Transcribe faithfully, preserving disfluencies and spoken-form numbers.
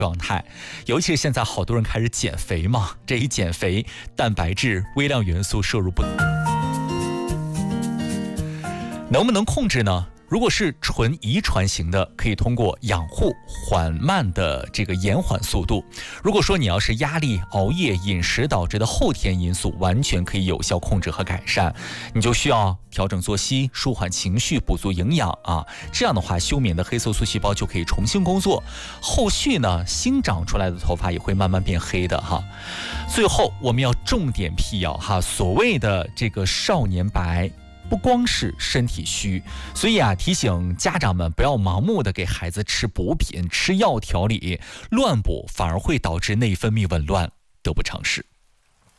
状态，尤其是现在好多人开始减肥嘛，这一减肥，蛋白质、微量元素摄入不，能不能控制呢？如果是纯遗传型的，可以通过养护缓慢的这个延缓速度。如果说你要是压力、熬夜、饮食导致的后天因素，完全可以有效控制和改善。你就需要调整作息、舒缓情绪、补足营养啊，这样的话，休眠的黑色素细胞就可以重新工作。后续呢，新长出来的头发也会慢慢变黑的哈。最后，我们要重点辟谣哈，所谓的这个少年白，不光是身体虚，所以啊，提醒家长们不要盲目的给孩子吃补品、吃药调理，乱补反而会导致内分泌紊乱，得不偿失。